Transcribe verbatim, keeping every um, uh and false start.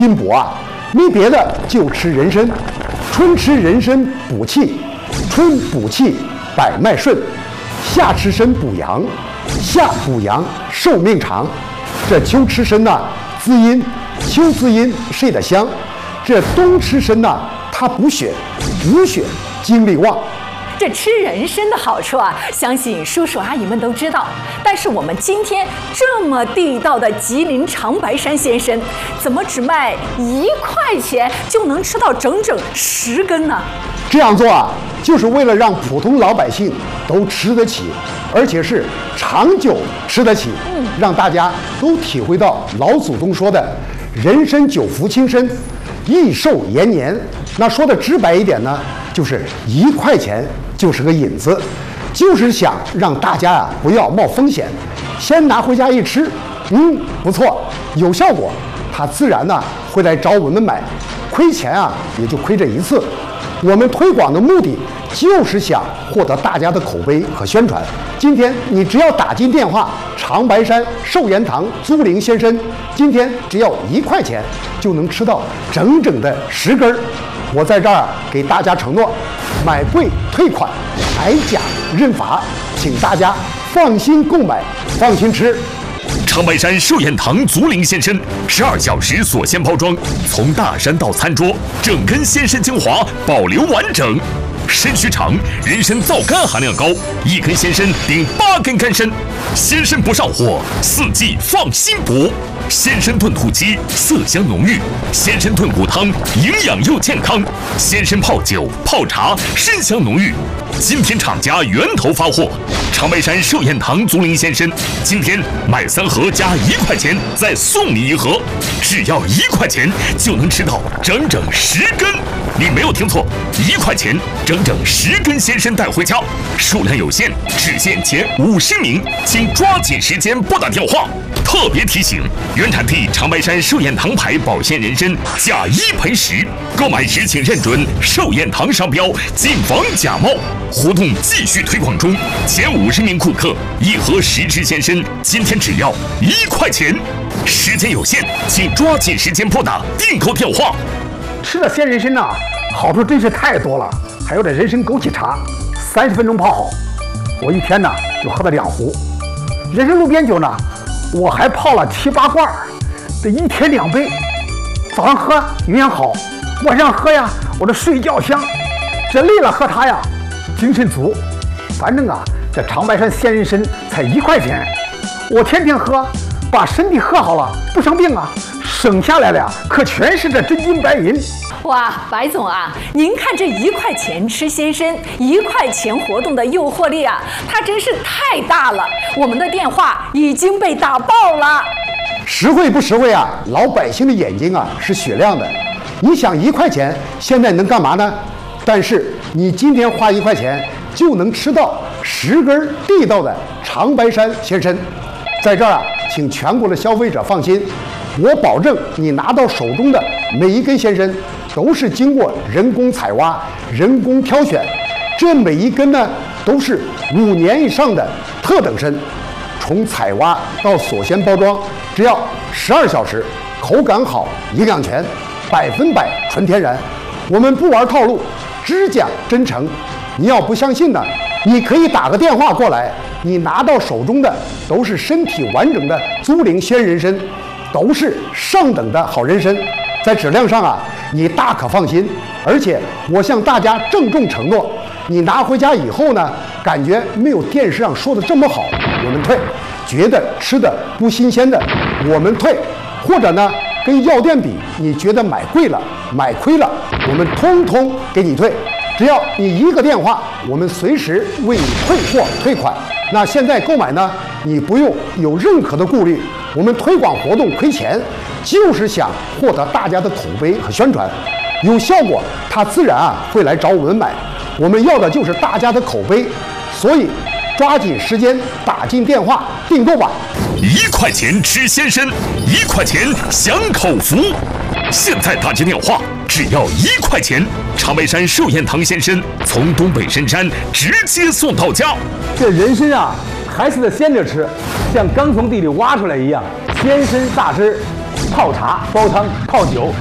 进补啊，没别的，就吃人参。春吃人参补气，春补气百脉顺；夏吃参补阳，夏补阳寿命长。这秋吃参呐，滋阴，秋滋阴睡得香。这冬吃参呐，它补血，补血精力旺。 这吃人参的好处啊，相信叔叔阿姨们都知道。但是我们今天这么地道的吉林长白山鲜参，怎么只卖一块钱就能吃到整整十根呢？ 这样做啊，就是为了让普通老百姓都吃得起，而且是长久吃得起，嗯，让大家都体会到老祖宗说的“人参久服轻身，益寿延年”。那说的直白一点呢，就是一块钱就是个引子，就是想让大家啊不要冒风险，先拿回家一吃，嗯，不错，有效果，他自然呢会来找我们买，亏钱啊也就亏这一次。我们推广的目的就是想获得大家的口碑和宣传。今天你只要打进电话长白山寿延堂租灵鲜参，今天只要一块钱就能吃到整整的十根儿。我在这儿给大家承诺，买贵退款，买假认罚，请大家放心购买，放心吃。 长白山寿延堂足灵鲜参，十二小时锁鲜包装，从大山到餐桌，整根鲜参精华保留完整。参须长，人参皂苷含量高，一根鲜参顶八根干参，鲜参不上火，四季放心补。鲜参炖土鸡，色香浓郁；鲜参炖骨汤，营养又健康；鲜参泡酒、泡茶，参香浓郁。今天厂家源头发货，长白山寿延堂足灵鲜参，今天买三盒加一块钱，再送你一盒，只要一块钱就能吃到整整十根。你没有听错，一块钱整整十根鲜参带回家，数量有限，只限前五十名，请抓紧时间拨打电话。特别提醒：原产地长白山寿延堂牌保鲜人参，假一赔十，购买时请认准寿延堂商标，谨防假冒。活动继续推广中，前五十名顾客一盒十支鲜参，今天只要一块钱。时间有限，请抓紧时间拨打订购电话。 吃了鲜人参呐、啊，好处真是太多了。还有这人参枸杞茶，三十分钟泡好，我一天呢就喝了两壶。人参路边酒呢，我还泡了七八罐，这一天两杯。早上喝营养好，晚上喝呀，我这睡觉香。这累了喝它呀，精神足。反正啊，这长白山鲜人参才一块钱，我天天喝，把身体喝好了，不生病啊。省下来的呀，可全是这真金白银。 哇，白总啊，您看这一块钱吃鲜参，一块钱活动的诱惑力啊，它真是太大了。我们的电话已经被打爆了。 实惠不实惠啊？老百姓的眼睛啊是雪亮的。你想一块钱现在能干嘛呢？但是你今天花一块钱就能吃到十根地道的长白山鲜参。在这儿啊，请全国的消费者放心。我保证，你拿到手中的每一根鲜参都是经过人工采挖、人工挑选，这每一根呢都是五年以上的特等参，从采挖到锁鲜包装，只要十二小时，口感好，营养全，百分百纯天然。我们不玩套路，只讲真诚。你要不相信呢，你可以打个电话过来，你拿到手中的都是身体完整的租灵鲜人参。都是上等的好人参，在质量上啊，你大可放心。而且我向大家郑重承诺，你拿回家以后呢，感觉没有电视上说的这么好，我们退；觉得吃的不新鲜的，我们退；或者呢，跟药店比，你觉得买贵了、买亏了，我们通通给你退。只要你一个电话，我们随时为你退货退款。那现在购买呢，你不用有任何的顾虑。我们推广活动亏钱，就是想获得大家的口碑和宣传，有效果，他自然啊会来找我们买。我们要的就是大家的口碑，所以抓紧时间打进电话订购吧。 一块钱吃鲜参，一块钱享口福。现在打进电话，只要一块钱，长白山寿延堂鲜参从东北深山直接送到家。 这人参啊，还是得鲜着吃，像刚从地里挖出来一样，鲜参榨汁， 泡茶、煲汤、泡酒，